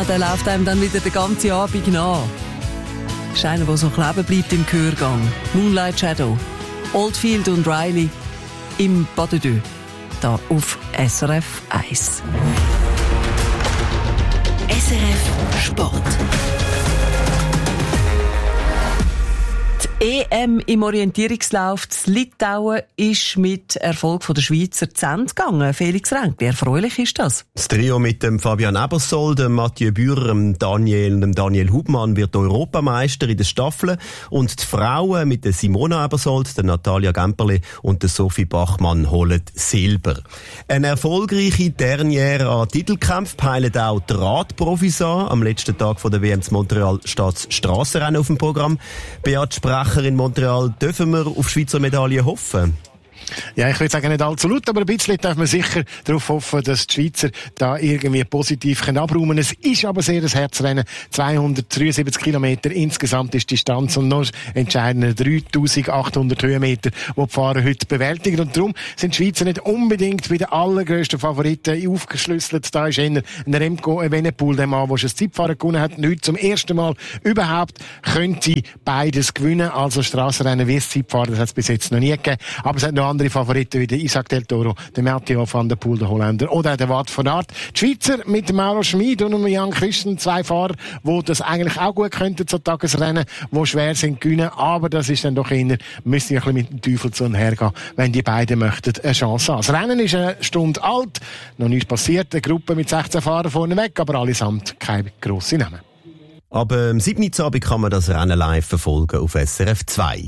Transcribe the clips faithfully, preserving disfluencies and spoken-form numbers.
der läuft einem dann wieder den ganzen Abend nach. Das ist einer, der so kleben bleibt im Gehörgang. Moonlight Shadow, Oldfield und Riley im Pas de Deux, da auf S R F eins. S R F Sport. Die E M im Orientierungslauf zu Litauen ist mit Erfolg von der Schweizer zu Ende gegangen. Felix Renk, wie erfreulich ist das? Das Trio mit dem Fabian Ebersol, dem Mathieu Bührer, dem Daniel und dem Daniel Hubmann wird Europameister in den Staffeln und die Frauen mit der Simona Ebersold, der Natalia Gemperle und der Sophie Bachmann holen Silber. Eine erfolgreiche Dernière an Titelkampf peilen auch die Radprofis an. Am letzten Tag von der W M zu Montreal steht das Strassenrennen auf dem Programm. Beat Sprecher in Montreal, dürfen wir auf Schweizer Medaillen hoffen? Ja, ich würde sagen, nicht allzu laut, aber ein bisschen darf man sicher darauf hoffen, dass die Schweizer da irgendwie positiv abräumen können. Es ist aber sehr ein Herzrennen. zweihundertdreiundsiebzig Kilometer insgesamt ist die Distanz und noch entscheidende dreitausendachthundert Höhenmeter, die die Fahrer heute bewältigen. Und darum sind die Schweizer nicht unbedingt bei den allergrössten Favoriten aufgeschlüsselt. Da ist eher ein Remco Evenepoel, der Mann, der schon das Zeitfahren gewonnen hat. Und heute zum ersten Mal überhaupt könnte beides gewinnen. Also Strassenrennen wie das Zeitfahren, das hat es bis jetzt noch nie gegeben. Aber es hat noch andere Favoriten wie der Isaac Del Toro, der Mathieu van der Poel, der Holländer oder der Wout van Aert. Die Schweizer mit Mauro Schmid und dem Jan Christen, zwei Fahrer, die das eigentlich auch gut könnten zu Tagesrennen, die schwer sind gewinnen, aber das ist dann doch eher, müsste ich ein bisschen mit dem Teufel zu und her gehen, wenn die beiden möchten eine Chance haben. Das Rennen ist eine Stunde alt, noch nichts passiert, eine Gruppe mit sechzehn Fahrern vorne weg, aber allesamt keine grossen Namen. Aber am siebten Abend kann man das Rennen live verfolgen auf S R F zwei.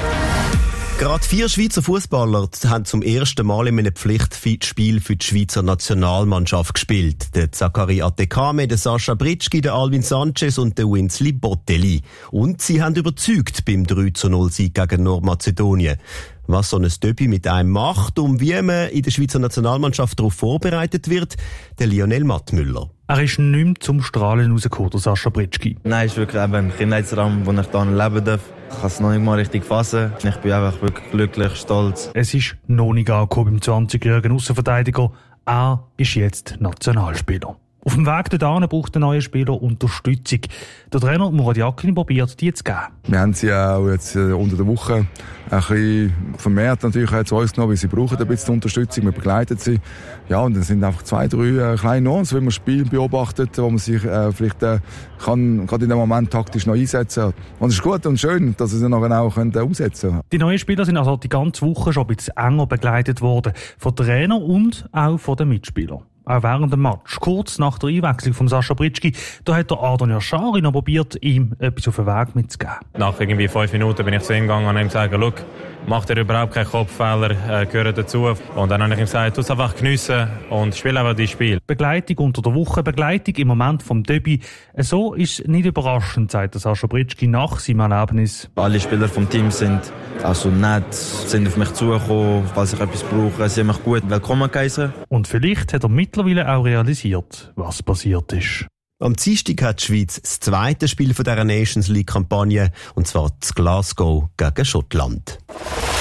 Gerade vier Schweizer Fußballer haben zum ersten Mal in einem Pflichtspiel für die Schweizer Nationalmannschaft gespielt. Der Zachary Atekame, der Sascha Britschgi, der Alvin Sanchez und der Winsley Bottelli. Und sie haben überzeugt beim drei zu null Sieg gegen Nordmazedonien. Was so ein Derby mit einem macht und wie man in der Schweizer Nationalmannschaft darauf vorbereitet wird, der Lionel Mattmüller. Er ist nicht mehr zum Strahlen rausgekommen, der Sascha Britschgi. Nein, es ist wirklich eben ein Kindheitsraum, wo ich hier leben darf. Ich kann es noch nicht mal richtig fassen. Ich bin einfach wirklich glücklich, stolz. Es ist noch nicht angekommen beim zwanzigjährigen Aussenverteidiger. Er ist jetzt Nationalspieler. Auf dem Weg dorthin braucht der neue Spieler Unterstützung. Der Trainer Murat Yakin probiert, die zu geben. Wir haben sie auch jetzt unter der Woche ein bisschen vermehrt natürlich auch zu uns genommen, weil sie brauchen ein bisschen Unterstützung. Wir begleiten sie. Ja, und dann sind einfach zwei, drei äh, kleine Nuancen, wenn man das Spiel beobachtet, wo man sich äh, vielleicht äh, kann, gerade in dem Moment taktisch noch einsetzen kann. Und es ist gut und schön, dass sie sie nachher auch können, äh, umsetzen können. Die neuen Spieler sind also die ganze Woche schon ein bisschen enger begleitet worden. Von Trainer und auch von den Mitspielern. Auch während dem Match, kurz nach der Einwechslung von Sascha Britschgi, da hat der Ardon Yashari noch probiert, ihm etwas auf den Weg mitzugeben. Nach irgendwie fünf Minuten bin ich zu ihm gegangen und ihm gesagt, schau, macht er überhaupt keinen Kopffehler, äh, gehört dazu. Und dann habe ich ihm gesagt, tu es einfach geniessen und spiel einfach dein Spiel. Begleitung unter der Woche, Begleitung im Moment vom Derby. So ist es nicht überraschend, sagt der Sascha Britschgi nach seinem Erlebnis. Alle Spieler vom Team sind also nett, sind auf mich zugekommen, falls ich etwas brauche. Sie haben mich gut willkommen geheißen. Und vielleicht hat er mittlerweile auch realisiert, was passiert ist. Am Dienstag hat die Schweiz das zweite Spiel von dieser Nations League-Kampagne, und zwar zu Glasgow gegen Schottland.